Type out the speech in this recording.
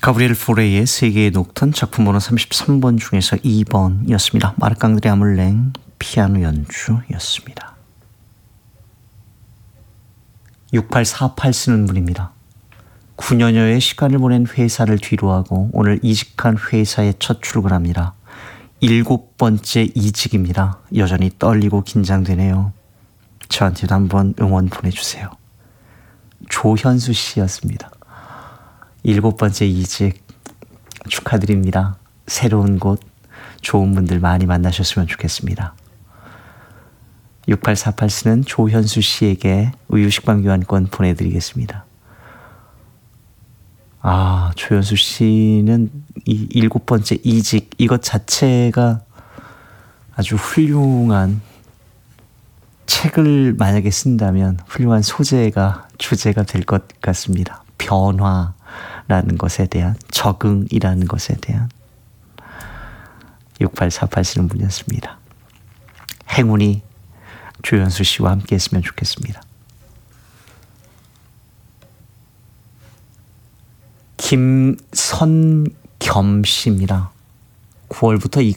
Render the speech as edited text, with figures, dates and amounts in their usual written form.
가브리엘 포레의 세계의 녹턴 작품 번호 33번 중에서 2번이었습니다. 마르캉드레 아물랭 피아노 연주였습니다. 6848 쓰는 분입니다. 9년여의 시간을 보낸 회사를 뒤로하고 오늘 이직한 회사에 첫 출근합니다. 7번째 이직입니다. 여전히 떨리고 긴장되네요. 저한테도 한번 응원 보내주세요. 조현수 씨였습니다. 7번째 이직 축하드립니다. 새로운 곳 좋은 분들 많이 만나셨으면 좋겠습니다. 6848 쓰는 조현수 씨에게 우유 식빵 교환권 보내드리겠습니다. 조현수 씨는 이 7번째 이직 이것 자체가 아주 훌륭한 책을 만약에 쓴다면 훌륭한 주제가 될 것 같습니다. 변화라는 것에 대한, 적응이라는 것에 대한. 6848 쓰는 분이었습니다. 행운이 조현수 씨와 함께 했으면 좋겠습니다. 김선겸 씨입니다. 9월부터